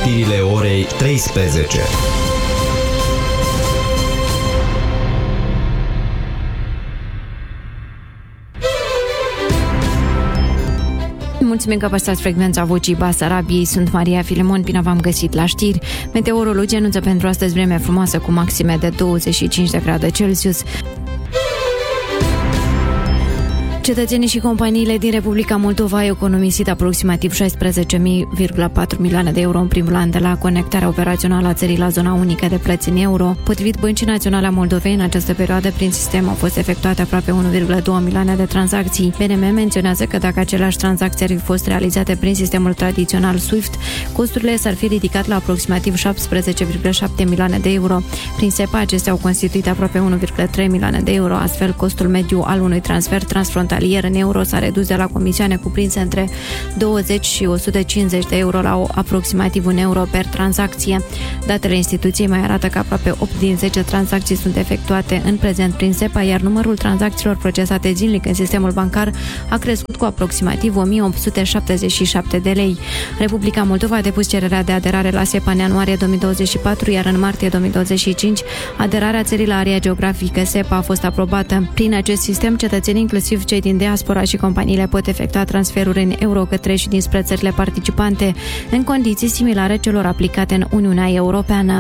știrile orei 13. Mulțumim că păstrați frecvența Vocii Basarabiei. Sunt Maria Filemon, bine v-am găsit la știri. Meteorologii anunță pentru astăzi vreme frumoasă cu maxime de 25 de grade Celsius. Cetățenii și companiile din Republica Moldova au economisit aproximativ 16,4 milioane de euro în primul an de la conectarea operațională a țării la zona unică de plăți în euro. Potrivit Băncii Naționale a Moldovei, în această perioadă, prin sistem au fost efectuate aproape 1,2 milioane de tranzacții. BNM menționează că dacă aceleași tranzacții ar fi fost realizate prin sistemul tradițional SWIFT, costurile s-ar fi ridicat la aproximativ 17,7 milioane de euro. Prin SEPA, acestea au constituit aproape 1,3 milioane de euro, astfel costul mediu al unui transfer transfrontalier în euro s-a redus de la comisioane cuprinse între 20 și 150 de euro la aproximativ 1 euro per tranzacție. Datele instituției mai arată că aproape 8 din 10 tranzacții sunt efectuate în prezent prin SEPA, iar numărul tranzacțiilor procesate zilnic în sistemul bancar a crescut cu aproximativ 1877 de lei. Republica Moldova a depus cererea de aderare la SEPA în ianuarie 2024, iar în martie 2025 aderarea țării la area geografică SEPA a fost aprobată. Prin acest sistem, cetățenii, inclusiv cei din diaspora și companiile, pot efectua transferuri în euro către și dinspre țările participante, în condiții similare celor aplicate în Uniunea Europeană.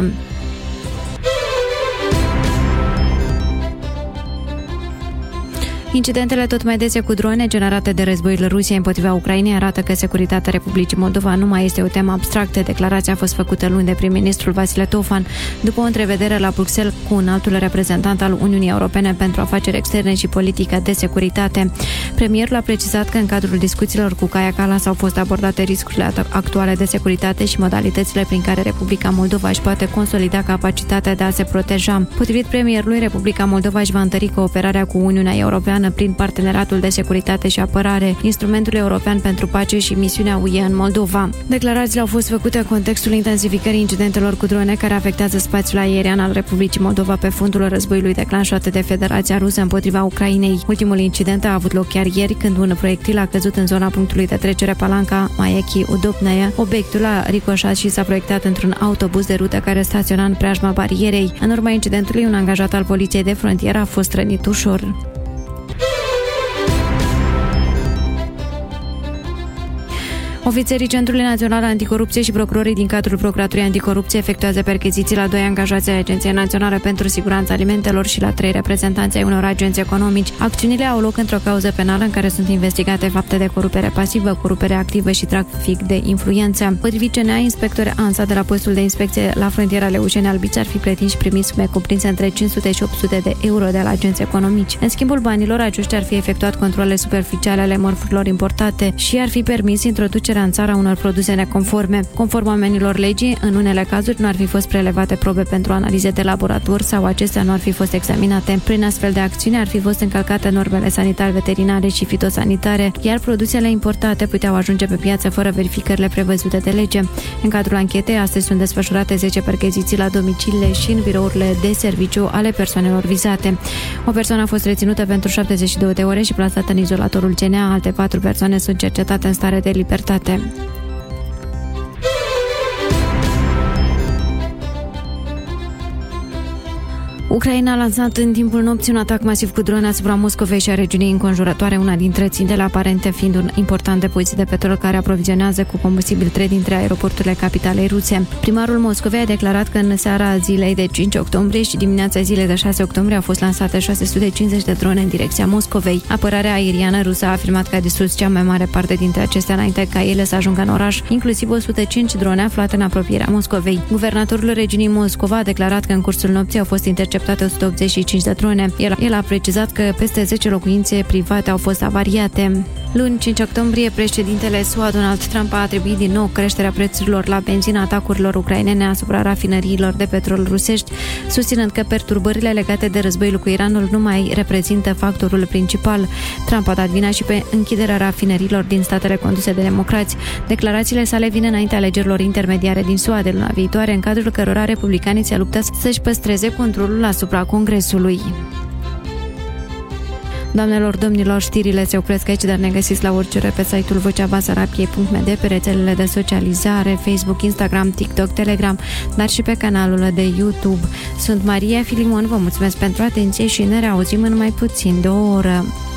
Incidentele tot mai dese cu drone generate de războiul Rusiei împotriva Ucrainei arată că securitatea Republicii Moldova nu mai este o temă abstractă. Declarația a fost făcută luni de prim-ministrul Vasile Tofan după o întrevedere la Bruxelles cu un altul reprezentant al Uniunii Europene pentru afaceri externe și politică de securitate. Premierul a precizat că în cadrul discuțiilor cu Kaja Kallas au fost abordate riscurile actuale de securitate și modalitățile prin care Republica Moldova își poate consolida capacitatea de a se proteja. Potrivit premierului, Republica Moldova își va întări cooperarea cu Uniunea Europeană prin Parteneriatul de Securitate și Apărare, Instrumentul European pentru Pace și misiunea UE în Moldova. Declarațiile au fost făcute în contextul intensificării incidentelor cu drone care afectează spațiul aerian al Republicii Moldova pe fundul războiului declanșat de Federația Rusă împotriva Ucrainei. Ultimul incident a avut loc chiar ieri, când un proiectil a căzut în zona punctului de trecere Palanca Maiechi Udobnaia. Obiectul a ricoșat și s-a proiectat într-un autobuz de rută care staționa în preajma barierei. În urma incidentului, un angajat al Poliției de Frontieră a fost rănit ușor. Ofițerii Centrului Național Anticorupție și procurorii din cadrul Procuraturii Anticorupție efectuează percheziții la 2 angajați ai Agenției Naționale pentru Siguranța Alimentelor și la 3 reprezentanți ai unor agenți economici. Acțiunile au loc într-o cauză penală în care sunt investigate fapte de corupere pasivă, corupere activă și trafic de influență. Potrivit CNA, inspectori ANSA de la postul de inspecție la frontiera Leușeni-Albița ar fi plătiți și primiți sume cuprinse între 500 și 800 de euro de la agenți economici. În schimbul banilor, aceștia ar fi efectuat controle superficiale ale mărfurilor importate și ar fi permis introducerea în țara unor produse neconforme. Conform oamenilor legii, în unele cazuri nu ar fi fost prelevate probe pentru analize de laborator sau acestea nu ar fi fost examinate. Prin astfel de acțiune ar fi fost încălcate normele sanitar-veterinare și fitosanitare, iar produsele importate puteau ajunge pe piață fără verificările prevăzute de lege. În cadrul anchetei, astăzi sunt desfășurate 10 percheziții la domiciliile și în birourile de serviciu ale persoanelor vizate. O persoană a fost reținută pentru 72 de ore și plasată în izolatorul CNA. Alte 4 persoane sunt cercetate în stare de libertate. Ucraina a lansat în timpul nopții un atac masiv cu drone asupra Moscovei și a regiunii înconjurătoare, una dintre țintele aparente fiind un important depozit de petrol care aprovizionează cu combustibil 3 dintre aeroporturile capitalei ruse. Primarul Moscovei a declarat că în seara zilei de 5 octombrie și dimineața zilei de 6 octombrie au fost lansate 650 de drone în direcția Moscovei. Apărarea aeriană rusă a afirmat că a distrus cea mai mare parte dintre acestea înainte ca ele să ajungă în oraș, inclusiv 105 drone aflate în apropierea Moscovei. Guvernatorul regiunii Moscova a declarat că în cursul nopții au fost interceptate 185 de drone. El a precizat că peste 10 locuințe private au fost avariate. Luni, 5 octombrie, președintele SUA Donald Trump a atribuit din nou creșterea prețurilor la benzină atacurilor ucrainene asupra rafinăriilor de petrol rusești, susținând că perturbările legate de războiul cu Iranul nu mai reprezintă factorul principal. Trump a dat vina și pe închiderea rafinăriilor din statele conduse de democrați. Declarațiile sale vin înaintea alegerilor intermediare din SUA de luna viitoare, în cadrul cărora republicanii se luptă să-și păstreze controlul asupra Congresului. Doamnelor, domnilor, știrile se opresc aici, dar ne găsiți la orice ore pe site-ul vocea-basarabiei.md, pe rețelele de socializare, Facebook, Instagram, TikTok, Telegram, dar și pe canalul de YouTube. Sunt Maria Filimon, vă mulțumesc pentru atenție și ne reauzim în mai puțin de o oră.